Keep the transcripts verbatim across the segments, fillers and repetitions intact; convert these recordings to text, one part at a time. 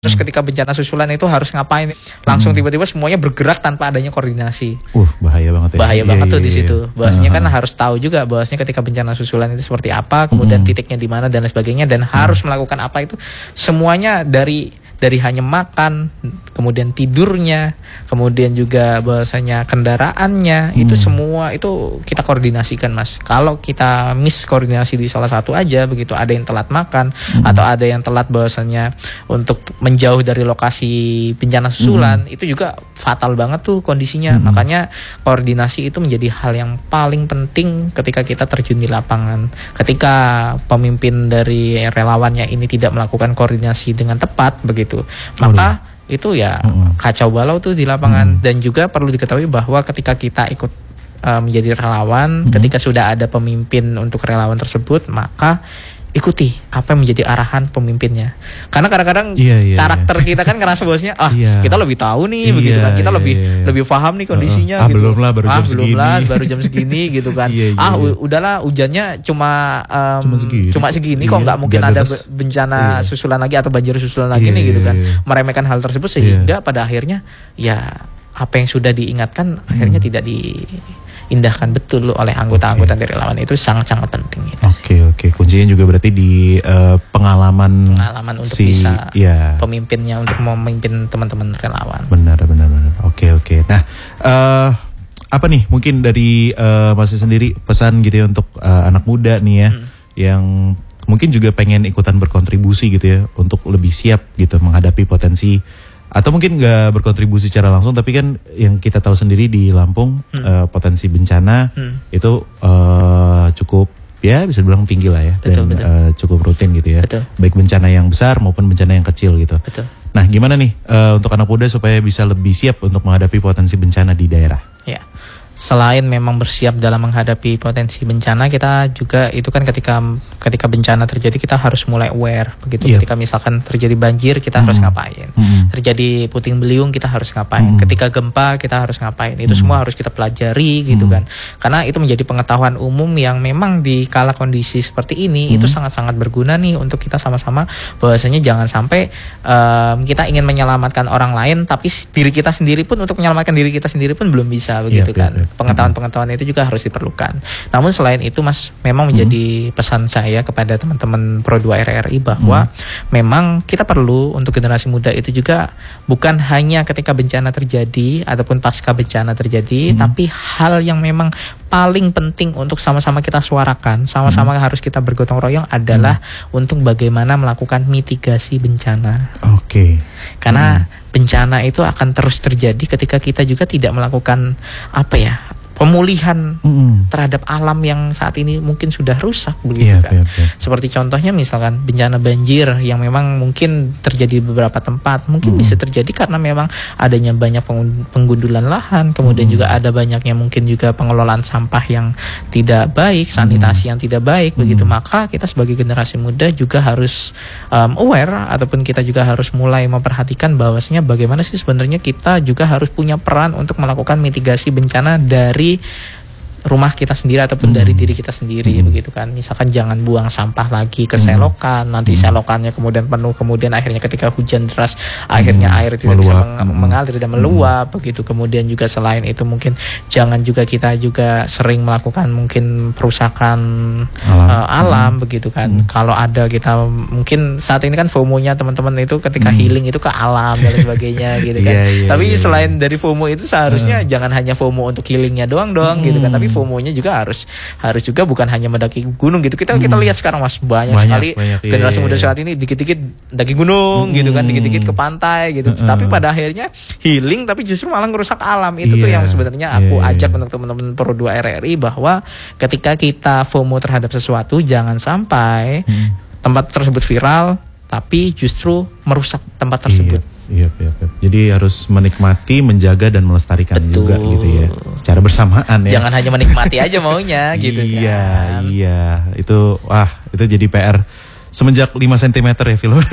Terus ketika bencana susulan itu harus ngapain? Langsung tiba-tiba semuanya bergerak tanpa adanya koordinasi. Uh, bahaya banget ya. Bahaya iya, banget iya, tuh di iya. situ. Bahwasanya uh-huh. kan harus tahu juga bahwasanya ketika bencana susulan itu seperti apa, kemudian hmm. titiknya di mana dan lain sebagainya, dan harus melakukan apa itu semuanya dari dari hanya makan, kemudian tidurnya, kemudian juga bahwasanya kendaraannya, hmm. itu semua itu kita koordinasikan, Mas. Kalau kita miss koordinasi di salah satu aja begitu, ada yang telat makan hmm. atau ada yang telat bahwasanya untuk menjauh dari lokasi bencana susulan, hmm. itu juga fatal banget tuh kondisinya. Hmm. Makanya koordinasi itu menjadi hal yang paling penting ketika kita terjun di lapangan. Ketika pemimpin dari relawannya ini tidak melakukan koordinasi dengan tepat begitu, maka oh, itu ya uh-uh. kacau balau tuh di lapangan. uh-uh. Dan juga perlu diketahui bahwa ketika kita ikut uh, menjadi relawan, uh-uh. ketika sudah ada pemimpin untuk relawan tersebut, maka ikuti apa yang menjadi arahan pemimpinnya. Karena kadang-kadang iya, iya, karakter iya. kita kan ngerasa bosnya, ah iya. kita lebih tahu nih, iya, begitu kan, kita iya, lebih iya. lebih paham nih kondisinya. Uh, ah, gitu. belum lah baru ah, jam belum segini. lah baru jam segini gitu kan. iya, iya, iya. Ah udahlah hujannya cuma um, cuma segini, cuma segini iya, kok nggak mungkin ada terus, bencana iya. susulan lagi atau banjir susulan lagi iya, nih gitu kan. Meremehkan hal tersebut sehingga iya. pada akhirnya ya apa yang sudah diingatkan hmm. akhirnya tidak di indahkan betul oleh anggota-anggota okay. dari relawan. Itu sangat-sangat penting. Oke okay, oke okay. Kuncinya juga berarti di uh, pengalaman pengalaman untuk si, bisa ya. pemimpinnya untuk memimpin teman-teman relawan. Benar benar benar. Oke okay, oke. Okay. Nah uh, apa nih mungkin dari uh, Mas sendiri pesan gitu ya untuk uh, anak muda nih ya hmm. yang mungkin juga pengen ikutan berkontribusi gitu ya untuk lebih siap gitu menghadapi potensi, atau mungkin nggak berkontribusi secara langsung, tapi kan yang kita tahu sendiri di Lampung hmm. uh, potensi bencana hmm. itu uh, cukup ya bisa dibilang tinggi lah ya. Betul, dan betul. Uh, cukup rutin gitu ya. Betul. Baik bencana yang besar maupun bencana yang kecil gitu. Betul. Nah gimana nih uh, untuk anak muda supaya bisa lebih siap untuk menghadapi potensi bencana di daerah? Ya. Selain memang bersiap dalam menghadapi potensi bencana, kita juga itu kan ketika ketika bencana terjadi kita harus mulai aware begitu. Yep. Ketika misalkan terjadi banjir kita mm. harus ngapain, mm. terjadi puting beliung kita harus ngapain, mm. ketika gempa kita harus ngapain. Itu mm. semua harus kita pelajari gitu mm. kan. Karena itu menjadi pengetahuan umum yang memang di kala kondisi seperti ini mm. itu sangat-sangat berguna nih untuk kita sama-sama, bahwasanya jangan sampai um, kita ingin menyelamatkan orang lain tapi diri kita sendiri pun untuk menyelamatkan diri kita sendiri pun belum bisa begitu yep, kan. Yep, yep. Pengetahuan-pengetahuan itu juga harus diperlukan. Namun selain itu Mas, memang menjadi hmm. pesan saya kepada teman-teman Pro dua R R I bahwa hmm. memang kita perlu untuk generasi muda itu juga bukan hanya ketika bencana terjadi ataupun pasca bencana terjadi, hmm. tapi hal yang memang paling penting untuk sama-sama kita suarakan, sama-sama hmm. harus kita bergotong royong adalah hmm. untuk bagaimana melakukan mitigasi bencana. Oke. Okay. Karena hmm. bencana itu akan terus terjadi ketika kita juga tidak melakukan apa ya, pemulihan mm. terhadap alam yang saat ini mungkin sudah rusak begitu yeah, kan. Yeah, yeah. Seperti contohnya misalkan bencana banjir yang memang mungkin terjadi di beberapa tempat, mungkin mm. bisa terjadi karena memang adanya banyak penggundulan lahan, kemudian mm. juga ada banyaknya mungkin juga pengelolaan sampah yang tidak baik, sanitasi mm. yang tidak baik mm. begitu. Maka kita sebagai generasi muda juga harus um, aware ataupun kita juga harus mulai memperhatikan bahwasanya bagaimana sih sebenarnya kita juga harus punya peran untuk melakukan mitigasi bencana dari rumah kita sendiri ataupun hmm. dari diri kita sendiri hmm. begitu kan. Misalkan jangan buang sampah lagi ke selokan, hmm. nanti selokannya kemudian penuh, kemudian akhirnya ketika hujan deras hmm. akhirnya air tidak meluap. bisa meng- hmm. mengalir dan meluap hmm. begitu. Kemudian juga selain itu mungkin jangan juga kita juga sering melakukan mungkin perusakan alam, uh, alam hmm. begitu kan. Hmm. Kalau ada kita mungkin saat ini kan FOMO-nya teman-teman itu ketika hmm. healing itu ke alam dan sebagainya gitu kan. yeah, yeah, Tapi yeah, selain yeah. dari FOMO itu seharusnya uh. jangan hanya FOMO untuk healingnya doang dong hmm. gitu kan. Tapi FOMO-nya juga harus harus juga bukan hanya mendaki gunung gitu. Kita hmm. kita lihat sekarang Mas banyak, banyak sekali banyak, generasi iya, muda saat ini dikit-dikit daki gunung hmm. gitu kan, dikit-dikit ke pantai gitu. Hmm. Tapi pada akhirnya healing tapi justru malah ngerusak alam. Itu yeah. tuh yang sebenarnya aku yeah. ajak untuk teman-teman Pro dua R R I bahwa ketika kita FOMO terhadap sesuatu jangan sampai hmm. tempat tersebut viral tapi justru merusak tempat tersebut. Iya. Iya, iya, iya. Jadi harus menikmati, menjaga dan melestarikan Betul. juga gitu ya. Secara bersamaan ya. Jangan hanya menikmati aja maunya gitu kan. Iya, iya. Itu wah, itu jadi P R semenjak lima sentimeter ya film.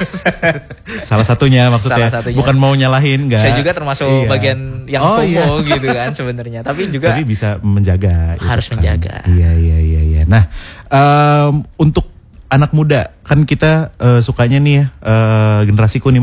Salah satunya maksudnya. Salah satunya. Bukan mau nyalahin enggak. Saya juga termasuk iya. bagian yang oh, FOMO iya. gitu kan sebenarnya. Tapi juga Tapi bisa menjaga. Harus gitu kan. menjaga. Iya, iya, iya, iya. Nah, um, untuk anak muda kan kita uh, sukanya nih ya uh, generasiku nih